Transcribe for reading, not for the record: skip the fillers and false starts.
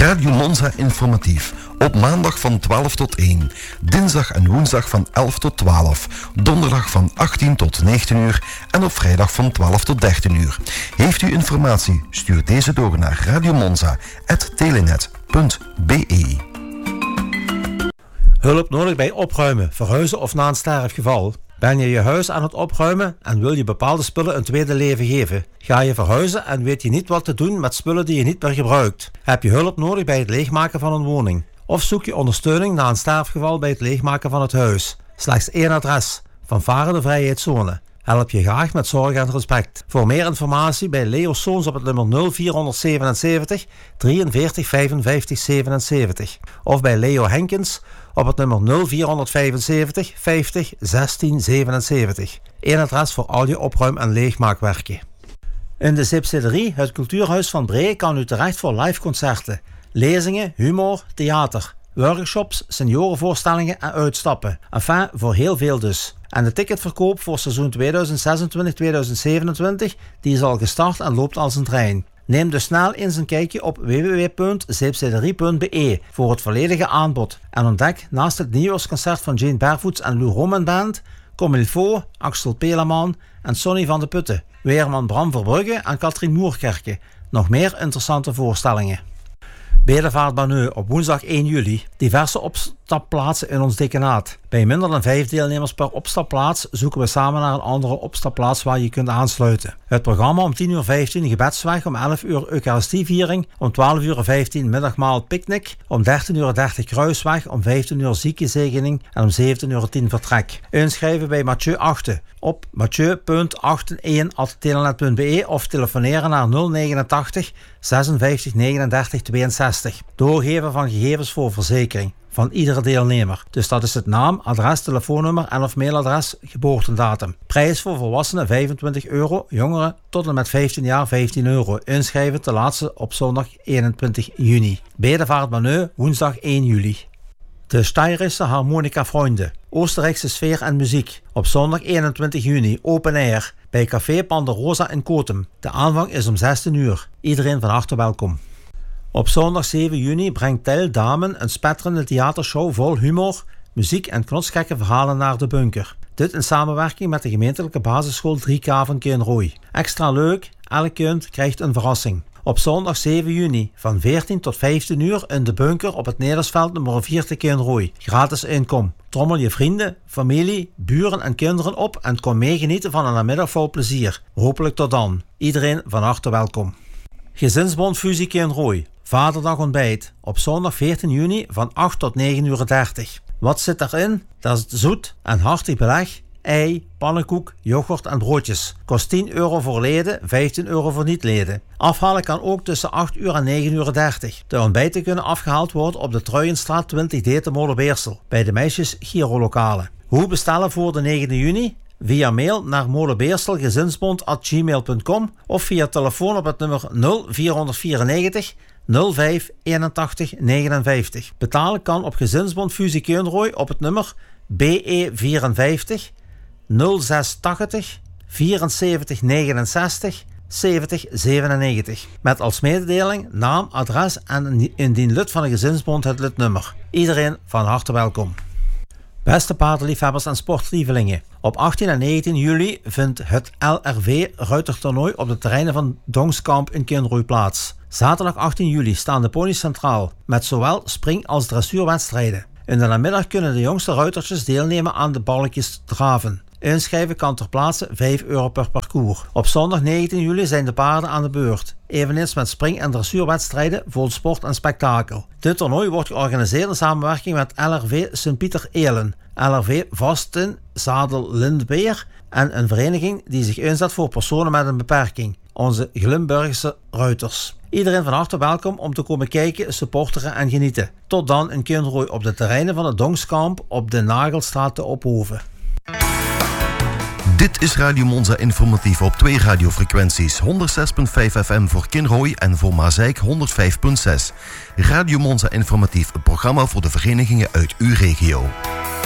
Radio Monza informatief. Op maandag van 12 tot 1. Dinsdag en woensdag van 11 tot 12. Donderdag van 18 tot 19 uur. En op vrijdag van 12 tot 13 uur. Heeft u informatie? Stuur deze door naar radiomonza@telenet.be. Hulp nodig bij opruimen, verhuizen of na een sterfgeval? Ben je je huis aan het opruimen en wil je bepaalde spullen een tweede leven geven? Ga je verhuizen en weet je niet wat te doen met spullen die je niet meer gebruikt? Heb je hulp nodig bij het leegmaken van een woning? Of zoek je ondersteuning na een sterfgeval bij het leegmaken van het huis? Slechts één adres: Fanfare de Vrijheidszone. Help je graag met zorg en respect. Voor meer informatie bij Leo Soons op het nummer 0477 43 55 77. Of bij Leo Henkens op het nummer 0475 50 16 77. Eén adres voor al je opruim- en leegmaakwerken. In de Zipsederie, het Cultuurhuis van Bree, kan u terecht voor liveconcerten, lezingen, humor, theater, workshops, seniorenvoorstellingen en uitstappen. Enfin, voor heel veel dus. En de ticketverkoop voor seizoen 2026-2027 die is al gestart en loopt als een trein. Neem dus snel eens een kijkje op www.zeepsederie.be voor het volledige aanbod. En ontdek naast het nieuwjaarsconcert van Jane Barefoots en Lou Roman Band, Comme il faut, Axel Pelaman en Sonny van de Putten, weerman Bram Verbrugge en Katrien Moerkerke. Nog meer interessante voorstellingen. Bedevaart Banneu op woensdag 1 juli. Diverse opstapplaatsen in ons dekenaat. Bij minder dan 5 deelnemers per opstapplaats zoeken we samen naar een andere opstapplaats waar je kunt aansluiten. Het programma om 10:15 gebedsweg, om 11 uur Eucharistieviering, om 12:15 middagmaal picknick, om 13:30 kruisweg, om 15 uur ziekenzegening en om 17:10 vertrek. Inschrijven bij Mathieu Achten op mathieu.81@telenet.be of telefoneren naar 089 56 39 62. Doorgeven van gegevens voor verzekering van iedere deelnemer. Dus dat is het naam, adres, telefoonnummer en of mailadres, geboortedatum. Prijs voor volwassenen €25, jongeren tot en met 15 jaar €15. Inschrijven te laatste op zondag 21 juni. Bedevaart Banneu, woensdag 1 juli. De Steirische Harmonica Freunde, Oostenrijkse sfeer en muziek. Op zondag 21 juni, open air, bij Café Panderosa in Kotem. De aanvang is om 16 uur. Iedereen van harte welkom. Op zondag 7 juni brengt Tel Damen een spetterende theatershow vol humor, muziek en knotsgekke verhalen naar de bunker. Dit in samenwerking met de gemeentelijke basisschool 3K van Keenrooi. Extra leuk, elk kind krijgt een verrassing. Op zondag 7 juni van 14 tot 15 uur in de bunker op het Nedersveld nummer 4 te Keenrooi. Gratis inkom. Trommel je vrienden, familie, buren en kinderen op en kom mee genieten van een namiddag vol plezier. Hopelijk tot dan. Iedereen van harte welkom. Gezinsbond Fusie Keenrooi. Vaderdag ontbijt. Op zondag 14 juni van 8 tot 9:30. Wat zit erin? Dat is zoet en hartig beleg. Ei, pannenkoek, yoghurt en broodjes. Kost €10 voor leden, €15 voor niet-leden. Afhalen kan ook tussen 8 uur en 9:30. De ontbijten kunnen afgehaald worden op de Truijenstraat 20D te Molenbeersel, bij de meisjes Giro-lokalen. Hoe bestellen voor de 9 juni? Via mail naar molenbeerselgezinsbond@gmail.com of via telefoon op het nummer 0494 05 81 59. Betalen kan op Gezinsbond Fusie Keenrooi op het nummer BE54 0680 74 69 70 97. Met als mededeling naam, adres en indien lid van de Gezinsbond het lidnummer. Iedereen van harte welkom. Beste paardenliefhebbers en sportlievelingen. Op 18 en 19 juli vindt het LRV ruitertoernooi op de terreinen van Dongskamp in Keenrooi plaats. Zaterdag 18 juli staan de ponies centraal, met zowel spring- als dressuurwedstrijden. In de namiddag kunnen de jongste ruitertjes deelnemen aan de balkjes draven. Inschrijven kan ter plaatse €5 per parcours. Op zondag 19 juli zijn de paarden aan de beurt. Eveneens met spring- en dressuurwedstrijden vol sport en spektakel. Dit toernooi wordt georganiseerd in samenwerking met LRV Sint-Pieter-Elen, LRV Vasten Zadel Lindbeer en een vereniging die zich inzet voor personen met een beperking, onze Glimburgse ruiters. Iedereen van harte welkom om te komen kijken, supporteren en genieten. Tot dan in Keenrooi op de terreinen van het Dongskamp op de Nagelstraat te Ophoven. Dit is Radio Monza informatief op 2 radiofrequenties. 106.5 FM voor Keenrooi en voor Maasijk 105.6. Radio Monza informatief, een programma voor de verenigingen uit uw regio.